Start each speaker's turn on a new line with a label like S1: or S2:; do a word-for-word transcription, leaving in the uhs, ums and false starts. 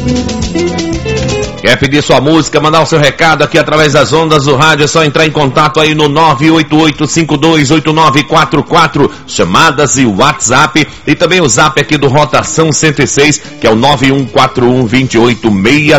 S1: Quer pedir sua música, mandar o seu recado aqui através das ondas do rádio, é só entrar em contato aí no nove oito oito cinco dois oito nove quatro quatro, chamadas e WhatsApp, e também o zap aqui do Rotação cento e seis, que é o nove um quatro um dois oito seis